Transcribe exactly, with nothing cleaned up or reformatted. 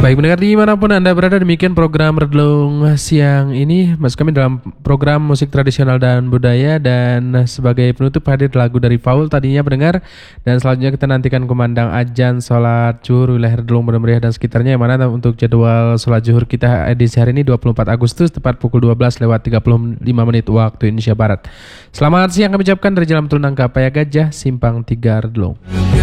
Baik pendengar dimanapun Anda berada, demikian program Redlung siang ini. Masuk kami dalam program musik tradisional dan budaya. Dan sebagai penutup hadir lagu dari Faul tadinya pendengar. Dan selanjutnya kita nantikan kumandang ajan sholat zuhur wilayah Redlung, Banda Meriah dan sekitarnya. Yang mana untuk jadwal sholat zuhur kita edisi hari ini dua puluh empat Agustus tepat pukul dua belas lewat tiga puluh lima menit waktu Indonesia Barat. Selamat siang kami ucapkan dari Jalan Tulunang Kapaya Gajah Simpang tiga Redlung.